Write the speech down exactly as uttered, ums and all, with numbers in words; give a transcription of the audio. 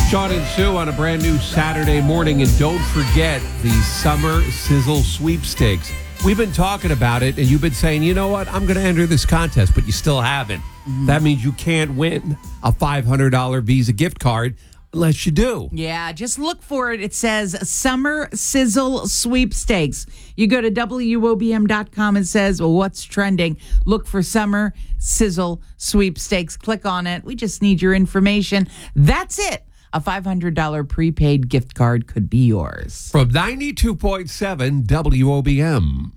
Sean and Sue on a brand new Saturday morning. And don't forget the Summer Sizzle Sweepstakes. We've been talking about it, and you've been saying, you know what, I'm going to enter this contest, but you still haven't. Mm-hmm. That means you can't win a five hundred dollars Visa gift card unless you do. Yeah, just look for it. It says Summer Sizzle Sweepstakes. You go to W O B M dot com and says, well, what's trending? Look for Summer Sizzle Sweepstakes. Click on it. We just need your information. That's it. A five hundred dollars prepaid gift card could be yours. From ninety-two point seven W O B M.